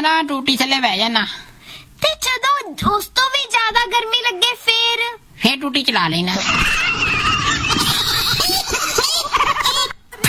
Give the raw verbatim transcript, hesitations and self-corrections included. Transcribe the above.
ਤਾਂ ਟੂਟੀ ਥੱਲੇ ਬਹਿ ਜਾਣਾ। ਤੇ ਜਦੋਂ ਉਸ ਤੋਂ ਵੀ ਜ਼ਿਆਦਾ ਗਰਮੀ ਲੱਗੇ ਫੇਰ ਫੇਰ ਟੂਟੀ ਚਲਾ ਲੈਣਾ।